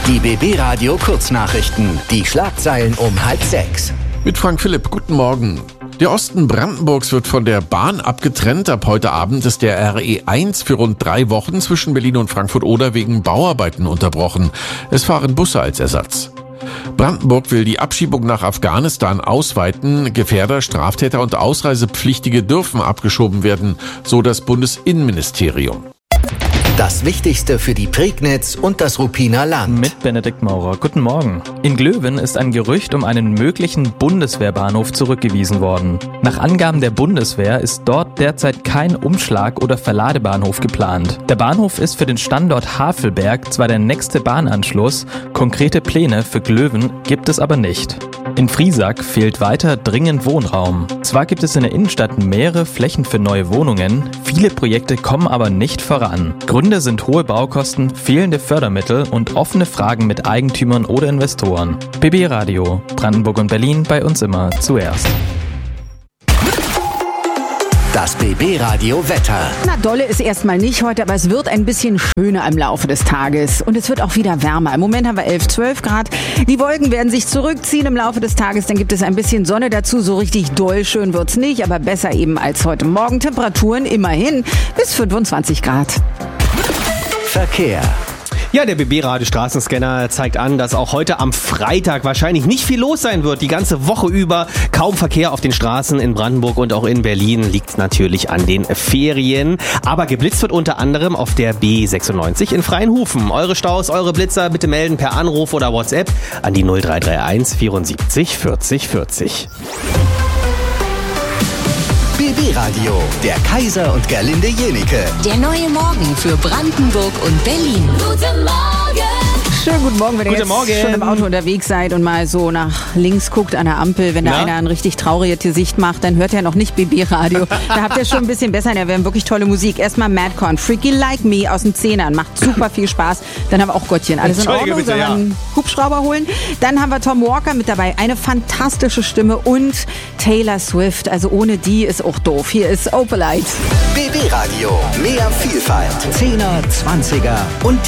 Die BB Radio Kurznachrichten. Die Schlagzeilen um 5:30. Mit Frank Philipp, guten Morgen. Der Osten Brandenburgs wird von der Bahn abgetrennt. Ab heute Abend ist der RE1 für rund 3 Wochen zwischen Berlin und Frankfurt-Oder wegen Bauarbeiten unterbrochen. Es fahren Busse als Ersatz. Brandenburg will die Abschiebung nach Afghanistan ausweiten. Gefährder, Straftäter und Ausreisepflichtige dürfen abgeschoben werden, so das Bundesinnenministerium. Das Wichtigste für die Prignitz und das Ruppiner Land. Mit Benedikt Maurer. Guten Morgen. In Glöwen ist ein Gerücht um einen möglichen Bundeswehrbahnhof zurückgewiesen worden. Nach Angaben der Bundeswehr ist dort derzeit kein Umschlag- oder Verladebahnhof geplant. Der Bahnhof ist für den Standort Havelberg zwar der nächste Bahnanschluss, konkrete Pläne für Glöwen gibt es aber nicht. In Friesack fehlt weiter dringend Wohnraum. Zwar gibt es in der Innenstadt mehrere Flächen für neue Wohnungen, viele Projekte kommen aber nicht voran. Gründe sind hohe Baukosten, fehlende Fördermittel und offene Fragen mit Eigentümern oder Investoren. BB Radio, Brandenburg und Berlin, bei uns immer zuerst. Das BB Radio Wetter. Na, dolle ist erstmal nicht heute, aber es wird ein bisschen schöner im Laufe des Tages. Und es wird auch wieder wärmer. Im Moment haben wir 11, 12 Grad. Die Wolken werden sich zurückziehen im Laufe des Tages. Dann gibt es ein bisschen Sonne dazu. So richtig doll schön wird's nicht, aber besser eben als heute Morgen. Temperaturen immerhin bis 25 Grad. Verkehr. Ja, der BB-Radio Straßenscanner zeigt an, dass auch heute am Freitag wahrscheinlich nicht viel los sein wird. Die ganze Woche über kaum Verkehr auf den Straßen in Brandenburg und auch in Berlin, liegt natürlich an den Ferien. Aber geblitzt wird unter anderem auf der B96 in Freienhufen. Eure Staus, eure Blitzer bitte melden per Anruf oder WhatsApp an die 0331 74 40 40. BB Radio, der Kaiser und Gerlinde Jenike. Der neue Morgen für Brandenburg und Berlin. Guten Morgen! Schönen guten Morgen, wenn ihr Guten Morgen. schon im Auto unterwegs seid und mal so nach links guckt an der Ampel. Wenn da einer ein richtig trauriges Gesicht macht, dann hört er noch nicht BB-Radio. Da habt ihr schon ein bisschen besser. Da wäre wirklich tolle Musik. Erstmal Madcon, Freaky Like Me aus den 10ern. Macht super viel Spaß. Dann haben wir auch Gottchen. Alles in Ordnung. Bitte, Sollen wir einen Hubschrauber holen? Dann haben wir Tom Walker mit dabei. Eine fantastische Stimme und Taylor Swift. Also ohne die ist auch doof. Hier ist Opalite. BB Radio, mehr Vielfalt. 10er, 20er und